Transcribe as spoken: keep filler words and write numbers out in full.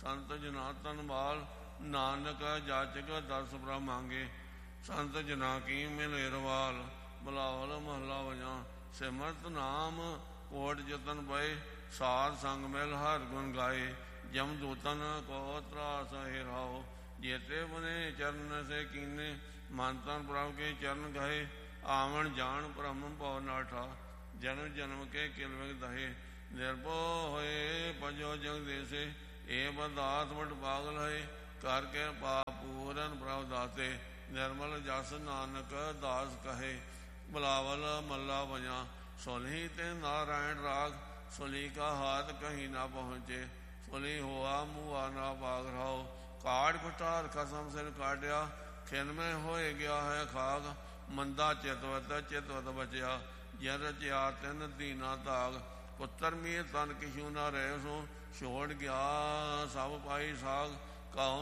ਸੰਤ ਜਨਾ ਤਨ ਬਾਲ ਨਾਨਕ ਜਾਚਕ ਦਸ ਪ੍ਰਭ ਮੰਗੇ। ਸੰਤ ਜਨਾ ਕੀ ਮਿਲੇ ਰਵਾਲ ਬੁਲਾਵਲ ਮਹਲਾ ਵਜਾ। ਸਿਮਰਤ ਨਾਮ ਕੋਟ ਜਤਨ ਪਏ ਸਾਧ ਸੰਗ ਮਿਲ ਹਰ ਗੁਣ ਗਾਏ। ਜਮ ਦੂਤਨ ਕੋ ਤਰਾਸ ਹਿਰਾਓ ਜੇਤੇ ਬਨੇ ਚਰਨ ਸੇ ਕੀਨੇ। ਮਨ ਤਨ ਪ੍ਰਭ ਕੇ ਚਰਨ ਗਏ ਆਵਣ ਜਾਣ ਬ੍ਰਹਮ ਭਉ ਨਾਠਾ। ਜਨਮ ਜਨਮ ਕੇ ਕਿਲਵਿਗ ਦਹੇ ਨਿਰਭਉ ਹੋਏ ਪੰਜੋ ਜਗ ਦੇਸੇ। ਇਹ ਬਰਦਾਸ ਵਟ ਪਾਗਲ ਹੈ ਕਰ ਕੇ ਪਾਪ ਪੂਰਨ ਪ੍ਰਭ ਦਾਤੇ। ਨਿਰਮਲ ਜਸ ਨਾਨਕ ਦਾਸ ਕਹੇ ਬੁਲਾਵਲ ਮੱਲਾ ਵਜਾ। ਸੁਲਹੀ ਤੇ ਨਾਰਾਇਣ ਰਾਗ ਸੁਲੀ ਕਾ ਹਾਥ ਕਹੀਂ ਨਾ ਪਹੁੰਚੇ। ਸੁਲੀ ਹੋਆ ਮੂਆ ਨਾ ਬਾਗ ਰਹਾਓ ਕਾੜ ਕੁਟਾਰ ਖਸਮ ਸਿਰ ਕਾਟਿਆ। ਖਿਨ ਮੈਂ ਹੋਏ ਗਿਆ ਹੈ ਖਾਗ ਮੰਦਾ ਚਿਤਵਤ ਚਿਤਵਤ ਬਚਿਆ। ਜਨ ਰਚਿਆ ਤਿੰਨ ਦੀਨਾ ਤਾਗ ਪੁੱਤਰ ਮੀਰ ਤਨ ਕਿਛੂ ਨਾ ਰਹਿ ਸੋ। ਛੋੜ ਗਿਆ ਸਭ ਪਾਈ ਸਾਗ ਕਹੋ